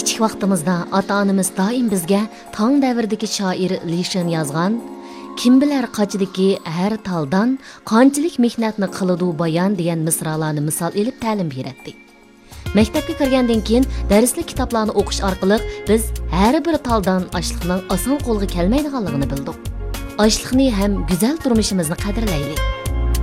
Kichik vaqtimizda ota-onamiz doim bizga tong davridagi shoir Lishan yozgan "Kim bilar qachidagi har taldan qanchalik mehnatni qiladi bayon" degan misralarni misol elib ta'lim beradi. Maktabga kirgandan keyin darslik kitoblarni o'qish orqali biz har bir taldan ochliqning oson qo'lga kelmaydiganligini bildik. Ochliqni ham go'zal turmushimizni qadrlaylik.